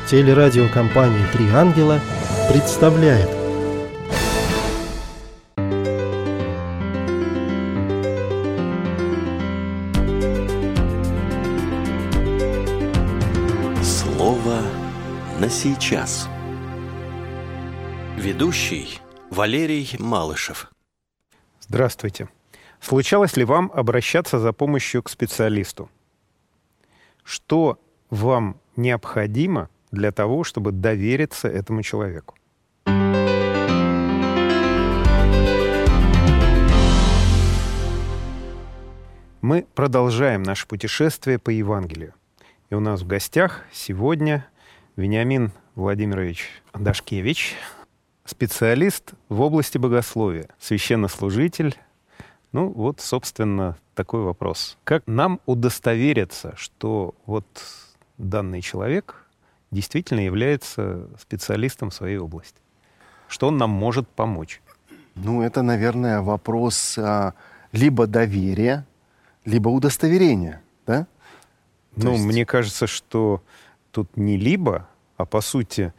Телерадиокомпания «Три ангела» представляет. Слово на сейчас. Ведущий Валерий Малышев. Здравствуйте. Случалось ли вам обращаться за помощью к специалисту? Что вам необходимо для того, чтобы довериться этому человеку? Мы продолжаем наше путешествие по Евангелию. И у нас в гостях сегодня Вениамин Владимирович Дашкевич, специалист в области богословия, священнослужитель. Ну вот, собственно, такой вопрос. Как нам удостовериться, что вот данный человек действительно является специалистом в своей области? Что он нам может помочь? Ну, это, наверное, вопрос либо доверия, либо удостоверения, да? Мне кажется, что тут не либо, а по сути...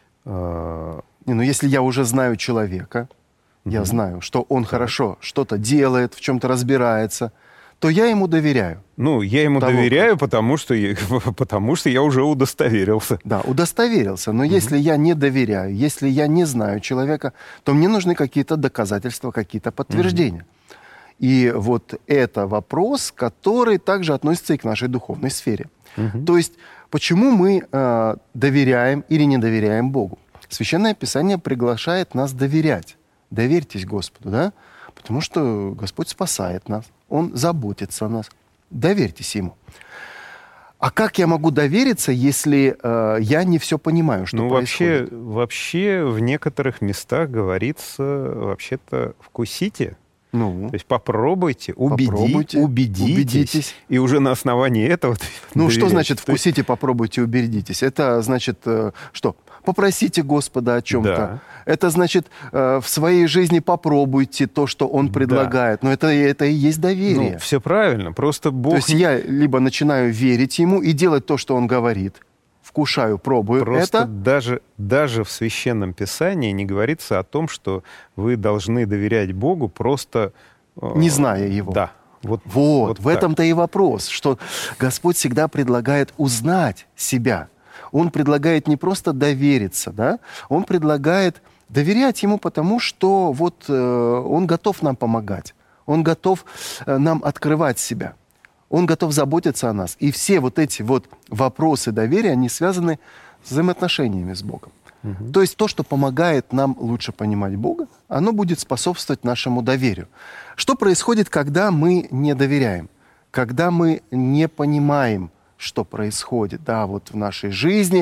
если я уже знаю человека, я знаю, что он хорошо что-то делает, в чем-то разбирается, то я ему доверяю. Я ему доверяю, потому что я уже удостоверился. Да, удостоверился. Но если я не доверяю, если я не знаю человека, то мне нужны какие-то доказательства, какие-то подтверждения. И вот это вопрос, который также относится и к нашей духовной сфере. То есть, почему мы доверяем или не доверяем Богу? Священное Писание приглашает нас доверять. Доверьтесь Господу, да? Потому что Господь спасает нас, Он заботится о нас. Доверьтесь Ему. А как я могу довериться, если я не все понимаю, что происходит? Вообще в некоторых местах говорится, вообще-то, вкусите. То есть попробуйте, убедитесь, и уже на основании этого доверяйте. Что значит вкусите, попробуйте, убедитесь? Это значит что? Попросите Господа о чем-то. Да. Это значит, в своей жизни попробуйте то, что Он предлагает. Да. Но это и есть доверие. Все правильно, просто Бог... То есть я либо начинаю верить Ему и делать то, что Он говорит, вкушаю, пробую просто это. Даже в Священном Писании не говорится о том, что вы должны доверять Богу просто... Не зная Его. Да. Вот в этом-то и вопрос, что Господь всегда предлагает узнать себя. Он предлагает не просто довериться, да? Он предлагает доверять Ему, потому что Он готов нам помогать. Он готов нам открывать себя. Он готов заботиться о нас. И все эти вопросы доверия, они связаны с взаимоотношениями с Богом. То есть то, что помогает нам лучше понимать Бога, оно будет способствовать нашему доверию. Что происходит, когда мы не доверяем? Когда мы не понимаем, что происходит, в нашей жизни,